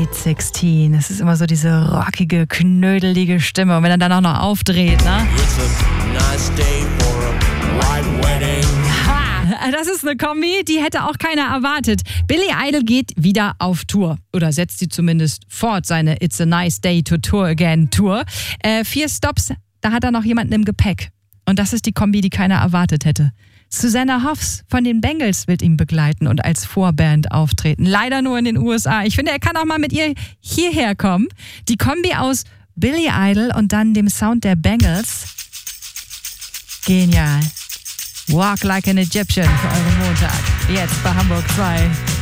Sweet 16. Das ist immer so diese rockige, knödelige Stimme. Und wenn er dann auch noch aufdreht, ne? It's a nice day for a white wedding. Ha! Das ist eine Kombi, die hätte auch keiner erwartet. Billy Idol geht wieder auf Tour. Oder setzt sie zumindest fort, seine It's a Nice Day to Tour Again Tour. 4 Stops, da hat er noch jemanden im Gepäck. Und das ist die Kombi, die keiner erwartet hätte. Susanna Hoffs von den Bengals wird ihn begleiten und als Vorband auftreten. Leider nur in den USA. Ich finde, er kann auch mal mit ihr hierher kommen. Die Kombi aus Billy Idol und dann dem Sound der Bengals. Genial. Walk like an Egyptian für euren Montag. Jetzt bei Hamburg 2.